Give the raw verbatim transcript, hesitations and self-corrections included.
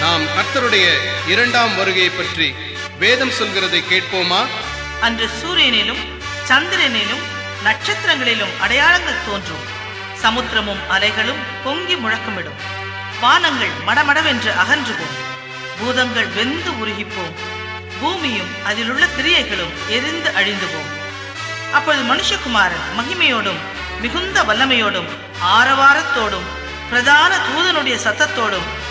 நாம் கர்த்தருடைய இரண்டாம் வருகையை பற்றி வேதம் சொல்கிறதை கேட்போமா? அன்று சூரியனிலும் சந்திரனிலும் நட்சத்திரங்களிலும் அடையாளங்கள் தோன்றும். சமுத்திரமும் அலைகளும் பொங்கி முழக்கமிடும். வானங்கள் மடமடவென்று அகன்றுவோம். பூதங்கள் வெந்து உருகிப்போம். பூமியும் அதிலுள்ள கிரியைகளும் எரிந்து அழிந்துவோம். அப்பொழுது மனுஷகுமாரன் மகிமையோடும் மிகுந்த வல்லமையோடும் ஆரவாரத்தோடும் பிரதான தூதனுடைய சத்தத்தோடும்